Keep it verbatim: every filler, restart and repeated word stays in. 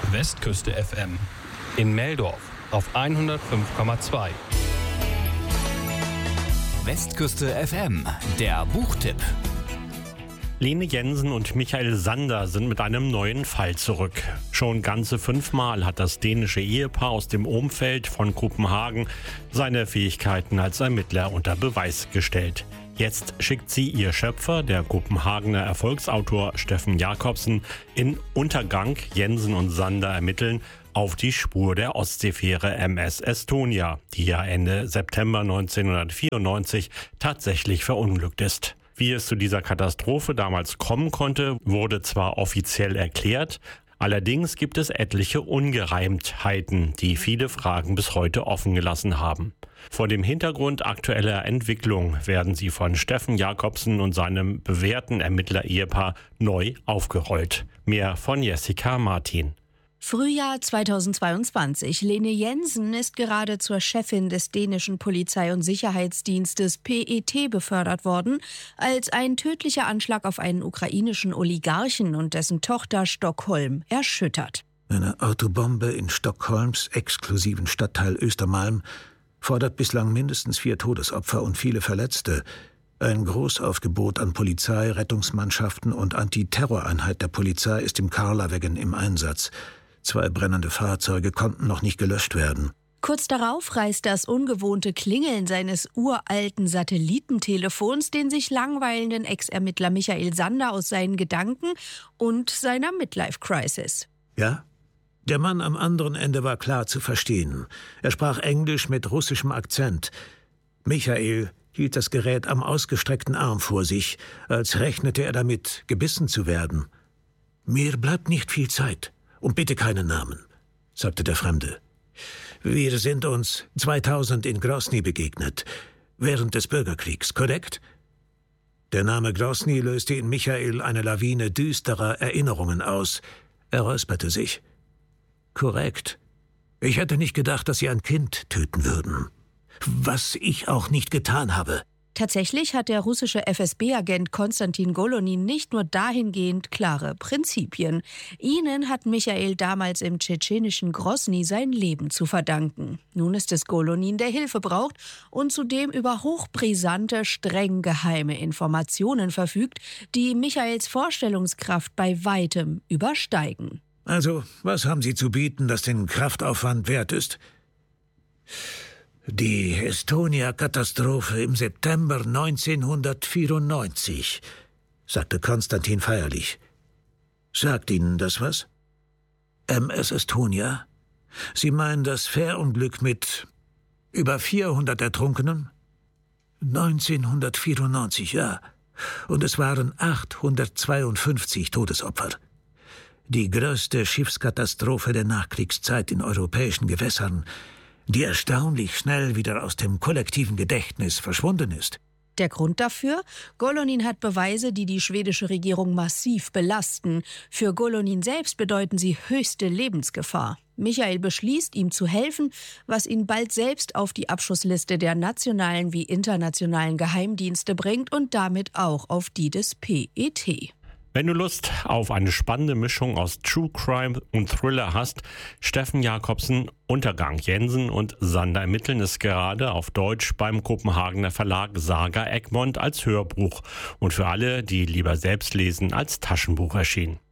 Westküste F M. In Meldorf auf hundertfünf Komma zwei. Westküste F M, der Buchtipp. Lene Jensen und Michael Sander sind mit einem neuen Fall zurück. Schon ganze fünfmal hat das dänische Ehepaar aus dem Umfeld von Kopenhagen seine Fähigkeiten als Ermittler unter Beweis gestellt. Jetzt schickt sie ihr Schöpfer, der Kopenhagener Erfolgsautor Steffen Jacobsen, in Untergang Jensen und Sander ermitteln auf die Spur der Ostseefähre M S Estonia, die ja Ende September neunzehnhundertvierundneunzig tatsächlich verunglückt ist. Wie es zu dieser Katastrophe damals kommen konnte, wurde zwar offiziell erklärt, allerdings gibt es etliche Ungereimtheiten, die viele Fragen bis heute offen gelassen haben. Vor dem Hintergrund aktueller Entwicklung werden sie von Steffen Jacobsen und seinem bewährten Ermittler-Ehepaar neu aufgerollt. Mehr von Jessica Martin. Frühjahr zweitausendzweiundzwanzig. Lene Jensen ist gerade zur Chefin des dänischen Polizei- und Sicherheitsdienstes P E T befördert worden, als ein tödlicher Anschlag auf einen ukrainischen Oligarchen und dessen Tochter Stockholm erschüttert. Eine Autobombe in Stockholms exklusiven Stadtteil Östermalm fordert bislang mindestens vier Todesopfer und viele Verletzte. Ein Großaufgebot an Polizei, Rettungsmannschaften und Antiterroreinheit der Polizei ist im Karlavaggen im Einsatz. Zwei brennende Fahrzeuge konnten noch nicht gelöscht werden. Kurz darauf reißt das ungewohnte Klingeln seines uralten Satellitentelefons den sich langweilenden Ex-Ermittler Michael Sander aus seinen Gedanken und seiner Midlife-Crisis. Ja? Der Mann am anderen Ende war klar zu verstehen. Er sprach Englisch mit russischem Akzent. Michael hielt das Gerät am ausgestreckten Arm vor sich, als rechnete er damit, gebissen zu werden. »Mir bleibt nicht viel Zeit. Und bitte keinen Namen«, sagte der Fremde. »Wir sind uns zweitausend in Grosny begegnet, während des Bürgerkriegs, korrekt?« Der Name Grosny löste in Michael eine Lawine düsterer Erinnerungen aus. Er räusperte sich. »Korrekt. Ich hätte nicht gedacht, dass Sie ein Kind töten würden. Was ich auch nicht getan habe.« Tatsächlich hat der russische F S B-Agent Konstantin Golonin nicht nur dahingehend klare Prinzipien. Ihnen hat Michael damals im tschetschenischen Grosny sein Leben zu verdanken. Nun ist es Golonin, der Hilfe braucht und zudem über hochbrisante, streng geheime Informationen verfügt, die Michaels Vorstellungskraft bei weitem übersteigen. Also, was haben Sie zu bieten, das den Kraftaufwand wert ist? Die Estonia-Katastrophe im September neunzehnhundertvierundneunzig, sagte Konstantin feierlich. Sagt Ihnen das was? M S Estonia? Sie meinen das Fährunglück mit über vierhundert Ertrunkenen? neunzehnhundertvierundneunzig, ja. Und es waren achthundertzweiundfünfzig Todesopfer. Die größte Schiffskatastrophe der Nachkriegszeit in europäischen Gewässern, die erstaunlich schnell wieder aus dem kollektiven Gedächtnis verschwunden ist. Der Grund dafür? Golonin hat Beweise, die die schwedische Regierung massiv belasten. Für Golonin selbst bedeuten sie höchste Lebensgefahr. Michael beschließt, ihm zu helfen, was ihn bald selbst auf die Abschussliste der nationalen wie internationalen Geheimdienste bringt und damit auch auf die des P E T. Wenn du Lust auf eine spannende Mischung aus True Crime und Thriller hast, Steffen Jacobsen, Untergang Jensen und Sander ermitteln ist gerade auf Deutsch beim Kopenhagener Verlag Saga Egmont als Hörbuch und für alle, die lieber selbst lesen, als Taschenbuch erschienen.